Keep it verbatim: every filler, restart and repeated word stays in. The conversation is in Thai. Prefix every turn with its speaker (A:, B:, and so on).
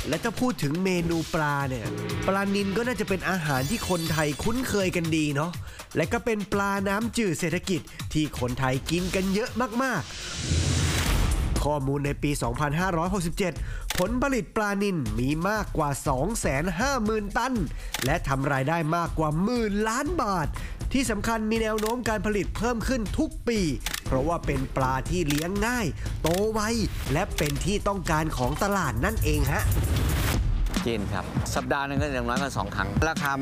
A: และถ้าพูดถึงเมนูปลาเนี่ยปลานิลก็น่าจะเป็นอาหารที่คนไทยคุ้นเคยกันดีเนาะและก็เป็นปลาน้ำจืดเศรษฐกิจที่คนไทยกินกันเยอะมากๆข้อมูลในปี สองพันห้าร้อยหกสิบเจ็ด ผลผลิตปลานิลมีมากกว่า สองแสนห้าหมื่น ตันและทำรายได้มากกว่าหมื่นล้านบาทที่สำคัญมีแนวโน้มการผลิตเพิ่มขึ้นทุกปีเพราะว่าเป็นปลาที่เลี้ยงง่ายโตไวและเป็นที่ต้องการของตลาดนั่นเองฮะ
B: กินครับสัปดาห์หนึงก็อย่างน้อยก็สองครั้งราคา